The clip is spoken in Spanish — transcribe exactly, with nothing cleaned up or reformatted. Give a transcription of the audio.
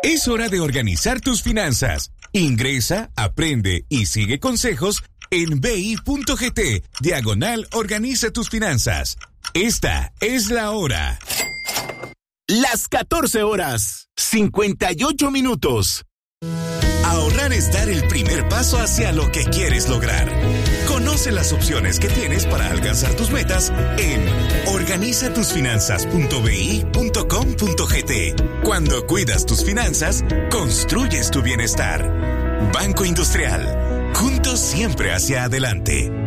Es hora de organizar tus finanzas. Ingresa, aprende y sigue consejos en bi.gt, diagonal Organiza tus finanzas. Esta es la hora. Las catorce horas, cincuenta y ocho minutos. Ahorrar es dar el primer paso hacia lo que quieres lograr. Conoce las opciones que tienes para alcanzar tus metas en organiza tus finanzas punto bi punto com punto gt. Cuando cuidas tus finanzas, construyes tu bienestar. Banco Industrial. Juntos siempre hacia adelante.